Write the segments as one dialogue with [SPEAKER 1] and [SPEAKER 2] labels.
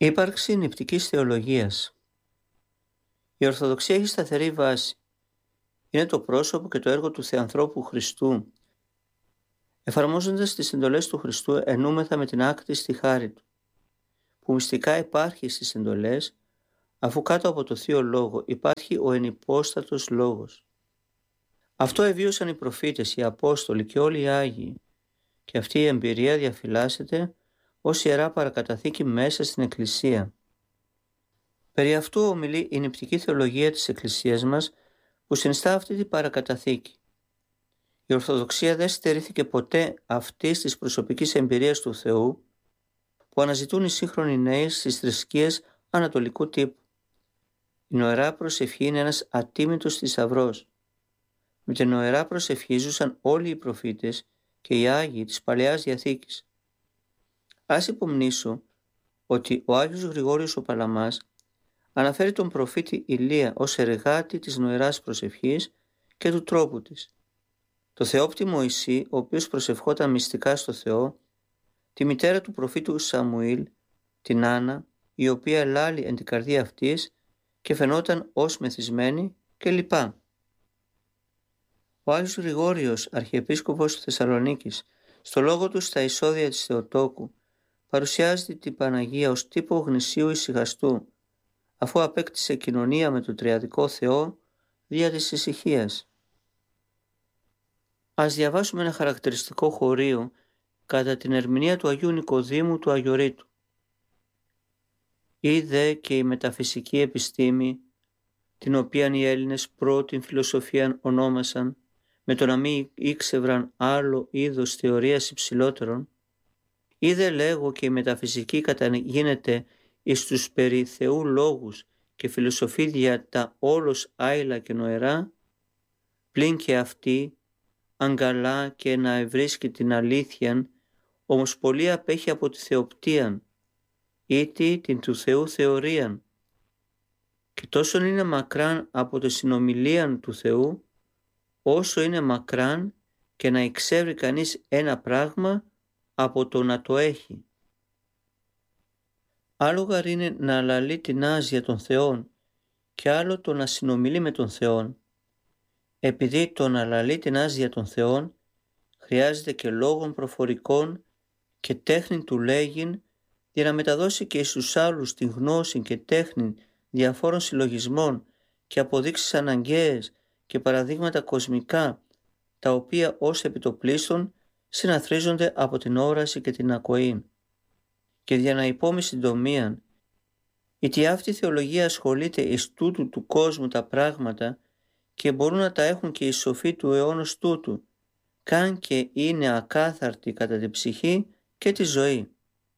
[SPEAKER 1] Ύπαρξη νηπτικής θεολογίας. Η Ορθοδοξία έχει σταθερή βάση. Είναι το πρόσωπο και το έργο του Θεανθρώπου Χριστού. Εφαρμόζοντας τις εντολές του Χριστού, ενούμεθα με την άκτιστη χάρη του, που μυστικά υπάρχει στις εντολές, αφού κάτω από το Θείο Λόγο υπάρχει ο ενυπόστατος Λόγος. Αυτό εβίωσαν οι προφήτες, οι Απόστολοι και όλοι οι Άγιοι, και αυτή η εμπειρία διαφυλάσσεται ως ιερά παρακαταθήκη μέσα στην Εκκλησία. Περί αυτού ομιλεί η νηπτική θεολογία της Εκκλησίας μας, που συνιστά αυτή την παρακαταθήκη. Η Ορθοδοξία δεν στερήθηκε ποτέ αυτής της προσωπικής εμπειρίας του Θεού που αναζητούν οι σύγχρονοι νέοι στις θρησκείες ανατολικού τύπου. Η νοερά προσευχή είναι ένας ατίμητος θησαυρός. Με την νοερά προσευχή ζούσαν όλοι οι προφήτες και οι Άγιοι της Παλαιάς Διαθήκης. Ας υπομνήσω ότι ο Άγιος Γρηγόριος ο Παλαμάς αναφέρει τον προφήτη Ηλία ως εργάτη της νοεράς προσευχής και του τρόπου της. Το θεόπτη Μωυσή, ο οποίος προσευχόταν μυστικά στο Θεό, τη μητέρα του προφήτου Σαμουήλ, την Άννα, η οποία ελάλη εν την καρδία αυτής και φαινόταν ως μεθυσμένη κλπ. Ο Άγιος Γρηγόριος, Αρχιεπίσκοπος Θεσσαλονίκης, στο λόγο του στα εισόδια της Θεοτόκου, παρουσιάζεται την Παναγία ως τύπο γνησίου ησυχαστού, αφού απέκτησε κοινωνία με τον Τριαδικό Θεό δια της ησυχίας. Ας διαβάσουμε ένα χαρακτηριστικό χωρίο κατά την ερμηνεία του Αγίου Νικοδήμου του Αγιορείτου. Είδε και η μεταφυσική επιστήμη, την οποία οι Έλληνες πρώτην φιλοσοφίαν ονόμασαν, με το να μην ήξευραν άλλο είδος θεωρίας υψηλότερων, είδε λέγω και η μεταφυσική καταγίνεται εις τους περί Θεού λόγους και φιλοσοφεί δια τα όλος άειλα και νοερά, πλην και αυτή, αγκαλά και να ευρίσκει την αλήθειαν, όμως πολύ απέχει από τη θεοπτίαν, ήτι την του Θεού θεωρίαν, και τόσο είναι μακράν από τη συνομιλίαν του Θεού, όσο είναι μακράν και να εξεύρει κανείς ένα πράγμα από το να το έχει. Άλλο γαρ είναι να λαλεί την άζια των Θεών και άλλο το να συνομιλεί με τον Θεόν. Επειδή το να λαλεί την άζια των Θεών χρειάζεται και λόγων προφορικών και τέχνη του λέγειν για να μεταδώσει και στους άλλους την γνώση και τέχνη διαφόρων συλλογισμών και αποδείξεις αναγκαίες και παραδείγματα κοσμικά, τα οποία ως επιτοπλίστων συναθρίζονται από την όραση και την ακοή. Και για να υπόμει συντομίαν, γιατί αυτή η θεολογία ασχολείται εις τούτου του κόσμου τα πράγματα και μπορούν να τα έχουν και οι σοφοί του αιώνος τούτου, καν και είναι ακάθαρτοι κατά την ψυχή και τη ζωή.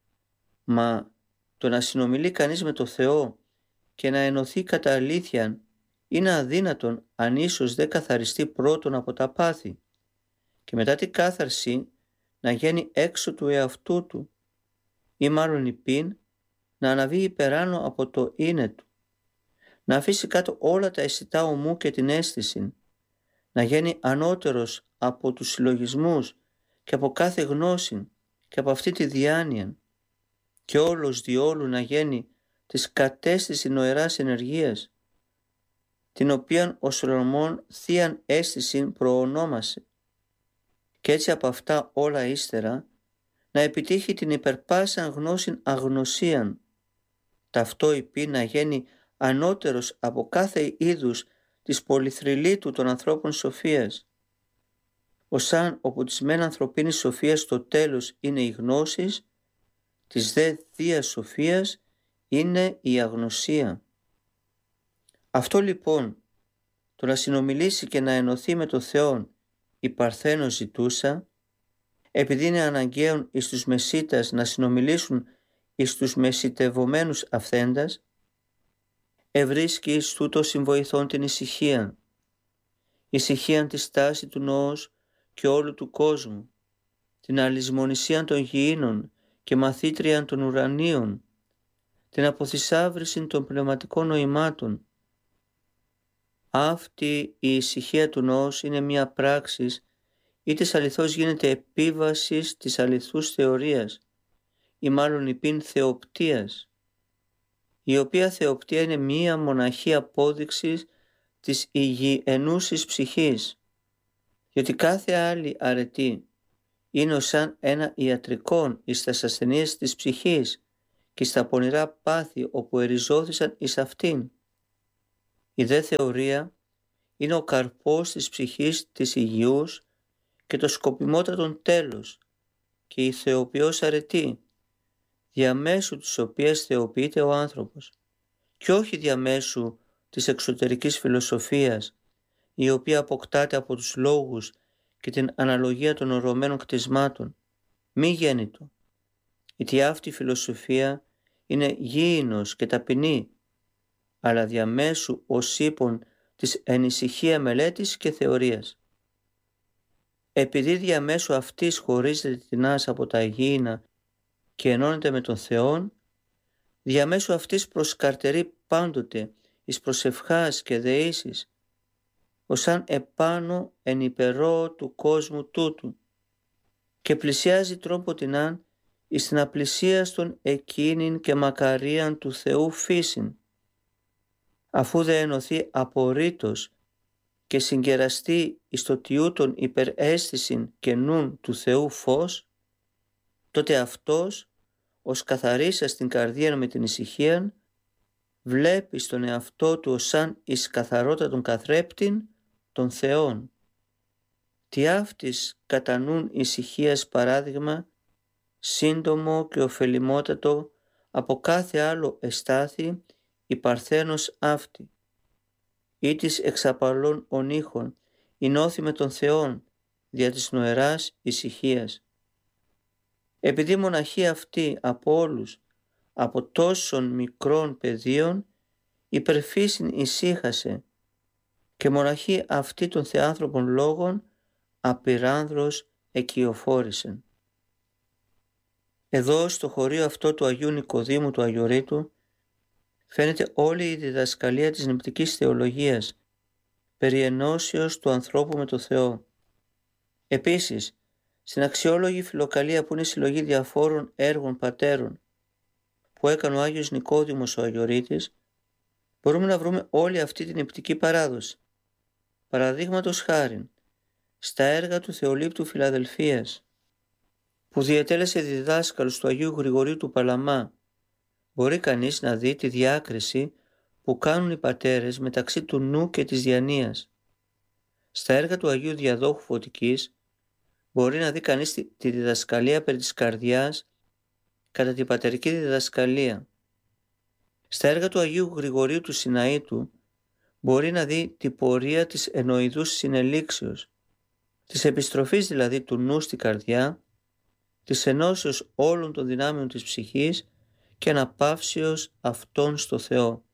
[SPEAKER 1] Μα το να συνομιλεί κανείς με το Θεό και να ενωθεί κατά αλήθειαν είναι αδύνατον αν ίσως δεν καθαριστεί πρώτον από τα πάθη και μετά την κάθαρση να βγαίνει έξω του εαυτού του ή μάλλον υπήν να αναβεί υπεράνω από το είναι του, να αφήσει κάτω όλα τα αισθητά ομού και την αίσθηση, να γίνει ανώτερος από τους συλλογισμούς και από κάθε γνώση και από αυτή τη διάνοια και όλος διόλου να γίνει της κατέστηση νοεράς ενεργείας, την οποίαν ο Σολομών θείαν αίσθηση προονόμασε, και έτσι από αυτά όλα ύστερα να επιτύχει την υπερπάσαν γνώσιν αγνωσίαν, ταυτό υπή να γίνει ανώτερος από κάθε είδους της πολυθρυλίτου των ανθρώπων σοφίας, ως αν όπου της μεν ανθρωπίνης σοφίας στο τέλος είναι η γνώσης, της δε θείας σοφίας είναι η αγνωσία. Αυτό λοιπόν, το να συνομιλήσει και να ενωθεί με το Θεόν η Παρθένο ζητούσα, επειδή είναι αναγκαίον εις τους μεσίτας να συνομιλήσουν εις τους μεσιτευομένους αυθέντας, ευρίσκει εις τούτο συμβοηθών την ησυχία, ησυχίαν τη στάση του νόος και όλου του κόσμου, την αλυσμονησίαν των γηίνων και μαθήτριαν των ουρανίων, την αποθυσάβριση των πνευματικών νοημάτων. Αυτή η ησυχία του νόος είναι μια πράξη ή της αληθώς γίνεται επίβασης της αληθούς θεωρίας ή μάλλον υπήν θεοπτίας, η οποία θεοπτία είναι μία μοναχή απόδειξη της υγιεινούσης ψυχής, διότι κάθε άλλη αρετή είναι σαν ένα ιατρικόν εις τας ασθενείες της ψυχής και στα πονηρά πάθη όπου εριζώθησαν εις αυτήν. Η δε θεωρία είναι ο καρπός της ψυχής της υγιούς και το σκοπιμότατον τέλος και η θεοποιός αρετή, διαμέσου της οποίας θεοποιείται ο άνθρωπος, και όχι διαμέσου της εξωτερικής φιλοσοφίας, η οποία αποκτάται από τους λόγους και την αναλογία των ορωμένων κτισμάτων, μη γέννητο, γιατί αυτή η φιλοσοφία είναι γήινος και ταπεινή, αλλά διαμέσου ως ύπον της ενησυχία μελέτης και θεωρίας. Επειδή διαμέσου αυτής χωρίζεται τεινάς από τα γήινα και ενώνεται με τον Θεόν, διαμέσου αυτής προσκαρτερεί πάντοτε εις προσευχάς και δεήσεις, ως αν επάνω εν υπερώ του κόσμου τούτου, και πλησιάζει τρόπο τεινάν εις την απλησίαστον εκείνην και μακαρίαν του Θεού φύσιν, αφού δε ενωθεί απορρίτως και συγκεραστεί εις το τιούτον υπεραίσθησιν και νουν του Θεού φως, τότε αυτός, ως καθαρίσας την καρδία με την ησυχία, βλέπει στον εαυτό του ως σαν εις καθαρότατον καθρέπτην των Θεών. Τι αυτής κατά νουν ησυχίας παράδειγμα, σύντομο και ωφελημότατο από κάθε άλλο εστάθη η παρθένος αυτή, ή της εξαπαλών ονείχων, εινώθη με τον Θεόν δια της νοεράς ησυχίας. Επειδή μοναχή αυτή από όλους, από τόσων μικρών παιδίων, υπερφύσιν ησύχασε, και μοναχή αυτή των θεάνθρωπων λόγων απειράνδρος εκειοφόρησεν. Εδώ στο χωρίο αυτό του Αγίου Νικοδήμου του Αγιορείτου φαίνεται όλη η διδασκαλία της νηπτικής θεολογίας περί ενώσεως του ανθρώπου με το Θεό. Επίσης, στην αξιόλογη φιλοκαλία που είναι συλλογή διαφόρων έργων πατέρων που έκανε ο Άγιος Νικόδημος ο Αγιορείτης, μπορούμε να βρούμε όλη αυτή την νηπτική παράδοση. Παραδείγματος χάριν, στα έργα του Θεολήπτου Φιλαδελφίας, που διετέλεσε διδάσκαλος του Αγίου Γρηγορίου του Παλαμά, μπορεί κανείς να δει τη διάκριση που κάνουν οι πατέρες μεταξύ του νου και της διανοίας. Στα έργα του Αγίου Διαδόχου Φωτικής μπορεί να δει κανείς τη διδασκαλία περί της καρδιάς κατά την πατερική διδασκαλία. Στα έργα του Αγίου Γρηγορίου του Σιναήτου μπορεί να δει την πορεία της εννοηδούς συνελήξεως, της επιστροφής δηλαδή του νου στη καρδιά, της ενώσεως όλων των δυνάμεων της ψυχής και αναπαύσεως αυτών στο Θεό.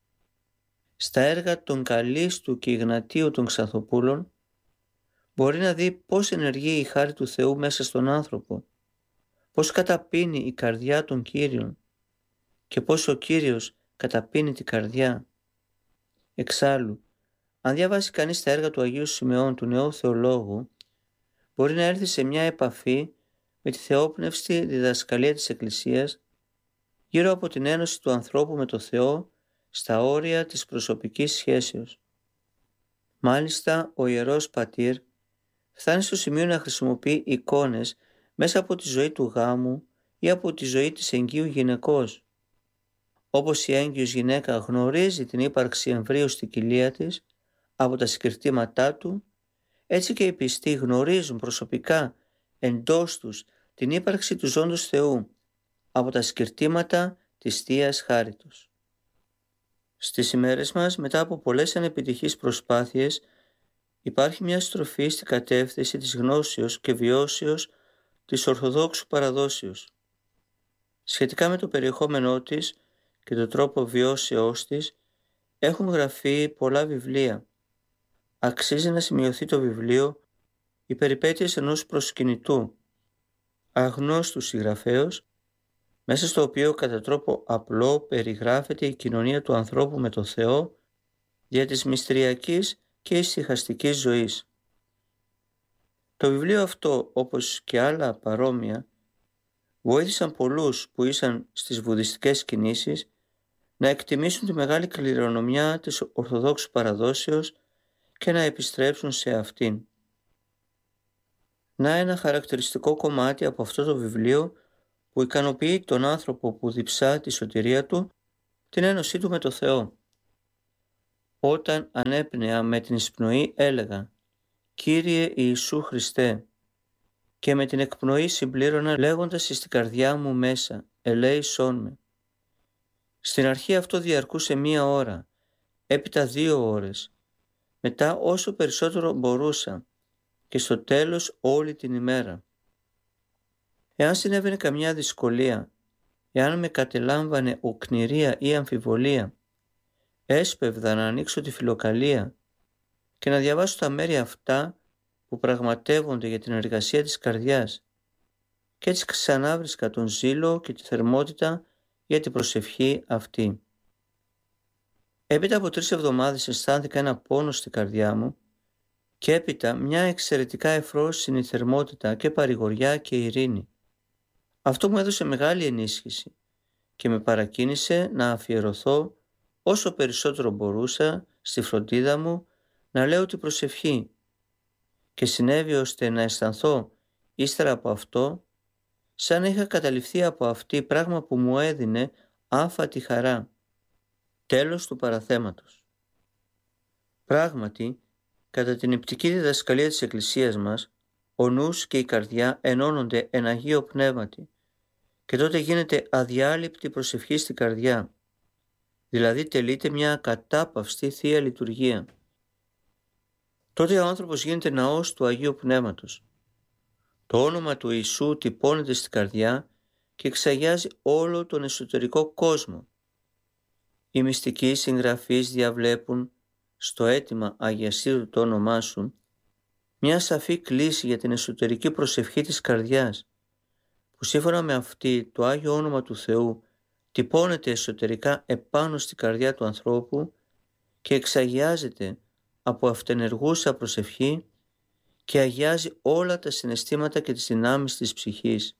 [SPEAKER 1] Στα έργα των Καλίστου και Ιγνατίου των Ξανθοπούλων μπορεί να δει πώς ενεργεί η χάρη του Θεού μέσα στον άνθρωπο, πώς καταπίνει η καρδιά των Κύριων και πώς ο Κύριος καταπίνει την καρδιά. Εξάλλου, αν διαβάσει κανείς τα έργα του Αγίου Σιμεών του Νεού Θεολόγου, μπορεί να έρθει σε μια επαφή με τη θεόπνευστη διδασκαλία της Εκκλησίας γύρω από την ένωση του ανθρώπου με το Θεό στα όρια της προσωπικής σχέσεως. Μάλιστα, ο Ιερός Πατήρ φτάνει στο σημείο να χρησιμοποιεί εικόνες μέσα από τη ζωή του γάμου ή από τη ζωή της εγγύου γυναικός. Όπως η έγκυος γυναίκα γνωρίζει την ύπαρξη εμβρίου στη κοιλία της από τα συγκριτήματά του, έτσι και οι πιστοί γνωρίζουν προσωπικά εντός τους την ύπαρξη του ζώντος Θεού από τα σκυρτήματα της Θείας Χάριτος. Στις ημέρες μας, μετά από πολλές ανεπιτυχείς προσπάθειες, υπάρχει μια στροφή στην κατεύθυνση της γνώσεως και βιώσεως της Ορθοδόξου παραδόσεως. Σχετικά με το περιεχόμενό της και τον τρόπο βιώσεώς της, έχουν γραφεί πολλά βιβλία. Αξίζει να σημειωθεί το βιβλίο «Οι περιπέτειες ενός προσκυνητού», αγνώστου συγγραφέως, μέσα στο οποίο κατά τρόπο απλό περιγράφεται η κοινωνία του ανθρώπου με το Θεό δια της μυστηριακής και ησυχαστικής ζωής. Το βιβλίο αυτό, όπως και άλλα παρόμοια, βοήθησαν πολλούς που ήσαν στις βουδιστικές κινήσεις να εκτιμήσουν τη μεγάλη κληρονομιά της Ορθοδόξου παραδόσεως και να επιστρέψουν σε αυτήν. Να ένα χαρακτηριστικό κομμάτι από αυτό το βιβλίο που ικανοποιεί τον άνθρωπο που διψά τη σωτηρία του, την ένωσή του με το Θεό. Όταν ανέπνεα με την εισπνοή έλεγα «Κύριε Ιησού Χριστέ», και με την εκπνοή συμπλήρωνα λέγοντας στην καρδιά μου μέσα «Ελέησόν με». Στην αρχή αυτό διαρκούσε 1 ώρα, έπειτα 2 ώρες, μετά όσο περισσότερο μπορούσα και στο τέλος όλη την ημέρα. Εάν συνέβαινε καμιά δυσκολία, εάν με κατελάμβανε οκνηρία ή αμφιβολία, έσπευδα να ανοίξω τη φιλοκαλία και να διαβάσω τα μέρη αυτά που πραγματεύονται για την εργασία της καρδιάς, και έτσι ξανάβρισκα τον ζήλο και τη θερμότητα για την προσευχή αυτή. Έπειτα από 3 εβδομάδες αισθάνθηκα ένα πόνο στην καρδιά μου και έπειτα μια εξαιρετικά ευφρόσινη θερμότητα και παρηγοριά και ειρήνη. Αυτό μου έδωσε μεγάλη ενίσχυση και με παρακίνησε να αφιερωθώ όσο περισσότερο μπορούσα στη φροντίδα μου να λέω την προσευχή, και συνέβη ώστε να αισθανθώ ύστερα από αυτό σαν να είχα καταληφθεί από αυτή, πράγμα που μου έδινε άφατη χαρά. Τέλος του παραθέματος. Πράγματι, κατά την υπτική διδασκαλία της Εκκλησίας μας, ο νους και η καρδιά ενώνονται εν Αγίο Πνεύματι και τότε γίνεται αδιάλειπτη προσευχή στην καρδιά, δηλαδή τελείται μια ακατάπαυστη Θεία Λειτουργία. Τότε ο άνθρωπος γίνεται ναός του Αγίου Πνεύματος. Το όνομα του Ιησού τυπώνεται στην καρδιά και εξαγιάζει όλο τον εσωτερικό κόσμο. Οι μυστικοί συγγραφείς διαβλέπουν στο αίτημα αγιαστείου το όνομά σου μια σαφή κλίση για την εσωτερική προσευχή της καρδιάς, που σύμφωνα με αυτή το Άγιο Όνομα του Θεού τυπώνεται εσωτερικά επάνω στην καρδιά του ανθρώπου και εξαγιάζεται από αυτενεργούσα προσευχή και αγιάζει όλα τα συναισθήματα και τις δυνάμεις της ψυχής.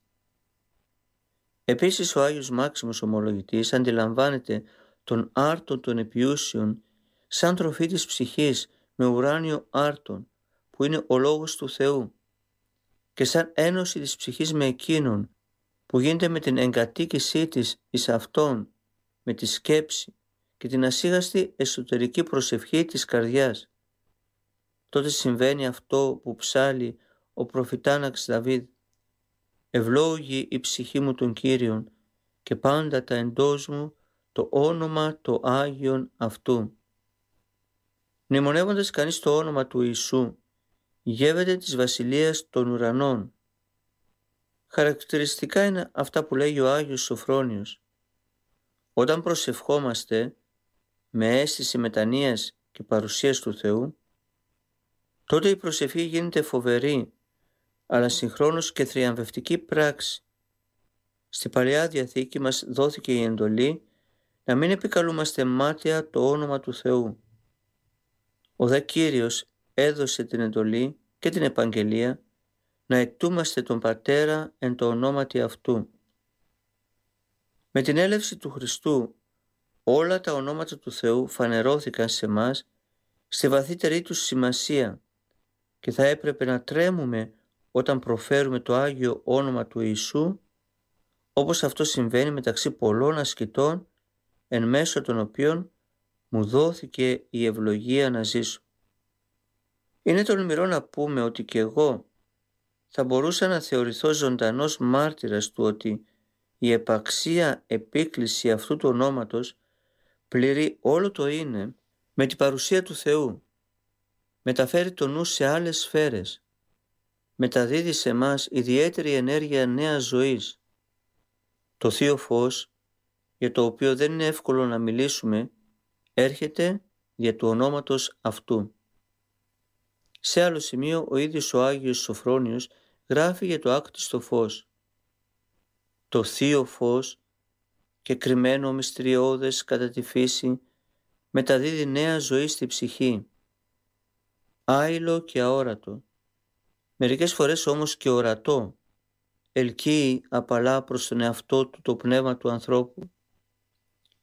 [SPEAKER 1] Επίσης ο Άγιος Μάξιμος Ομολογητής αντιλαμβάνεται τον άρτον των επιούσιων σαν τροφή της ψυχής με ουράνιο άρτον που είναι ο Λόγος του Θεού και σαν ένωση της ψυχής με εκείνον που γίνεται με την εγκατοίκησή της εις αυτόν, με τη σκέψη και την ασίγαστη εσωτερική προσευχή της καρδιάς. Τότε συμβαίνει αυτό που ψάλλει ο προφητάναξ Δαβίδ: «Ευλόγη η ψυχή μου τον Κύριον και πάντα τα εντός μου το όνομα το Άγιον αυτού». Μνημονεύοντας κανείς το όνομα του Ιησού, γεύεται της βασιλείας των ουρανών. Χαρακτηριστικά είναι αυτά που λέγει ο Άγιος Σωφρόνιος. Όταν προσευχόμαστε με αίσθηση μετανοίας και παρουσίας του Θεού, τότε η προσευχή γίνεται φοβερή, αλλά συγχρόνως και θριαμβευτική πράξη. Στη Παλαιά Διαθήκη μας δόθηκε η εντολή να μην επικαλούμαστε μάταια το όνομα του Θεού. Ο δε Κύριος έδωσε την εντολή και την επαγγελία να αιτούμαστε τον Πατέρα εν το ονόματι αυτού. Με την έλευση του Χριστού όλα τα ονόματα του Θεού φανερώθηκαν σε μας στη βαθύτερη τους σημασία και θα έπρεπε να τρέμουμε όταν προφέρουμε το Άγιο όνομα του Ιησού, όπως αυτό συμβαίνει μεταξύ πολλών ασκητών εν μέσω των οποίων μου δόθηκε η ευλογία να ζήσω. Είναι τολμηρό να πούμε ότι και εγώ θα μπορούσα να θεωρηθώ ζωντανός μάρτυρας του ότι η επαξία επίκληση αυτού του ονόματος πληρεί όλο το είναι με την παρουσία του Θεού. Μεταφέρει το νου σε άλλες σφαίρες. Μεταδίδει σε μας ιδιαίτερη ενέργεια νέας ζωής. Το Θείο Φως, για το οποίο δεν είναι εύκολο να μιλήσουμε, έρχεται δια του ονόματος αυτού. Σε άλλο σημείο ο ίδιος ο Άγιος Σωφρόνιος γράφει για το άκτιστο φως. Το Θείο Φως, και κρυμμένο μυστηριώδες κατά τη φύση, μεταδίδει νέα ζωή στη ψυχή. Άειλο και αόρατο, μερικές φορές όμως και ορατό, ελκύει απαλά προς τον εαυτό του το πνεύμα του ανθρώπου.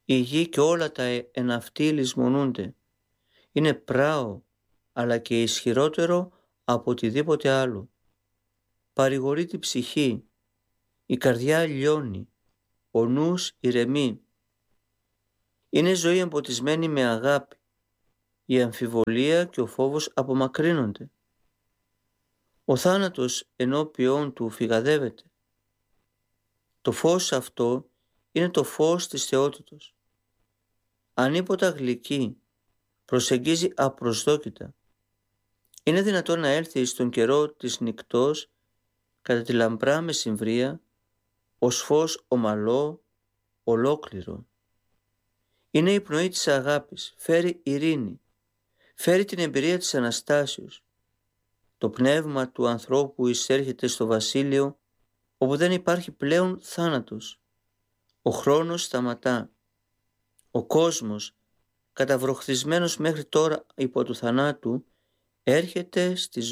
[SPEAKER 1] Η γη και όλα τα εν αυτοί λησμονούνται. Είναι πράο, αλλά και ισχυρότερο από οτιδήποτε άλλο. Παρηγορεί την ψυχή, η καρδιά λιώνει, ο νους ηρεμεί. Είναι ζωή εμποτισμένη με αγάπη. Η αμφιβολία και ο φόβος απομακρύνονται. Ο θάνατος ενώπιον του φυγαδεύεται. Το φως αυτό είναι το φως της θεότητος. Ανίποτα γλυκή, προσεγγίζει απροσδόκητα. Είναι δυνατόν να έλθει στον καιρό της νυκτός, κατά τη λαμπρά μεσημβρία, ως φως ομαλό, ολόκληρο. Είναι η πνοή της αγάπης, φέρει ειρήνη, φέρει την εμπειρία της Αναστάσεως. Το πνεύμα του ανθρώπου εισέρχεται στο βασίλειο, όπου δεν υπάρχει πλέον θάνατος. Ο χρόνος σταματά. Ο κόσμος, καταβροχθισμένος μέχρι τώρα υπό του θανάτου, έρχεται στη ζωή.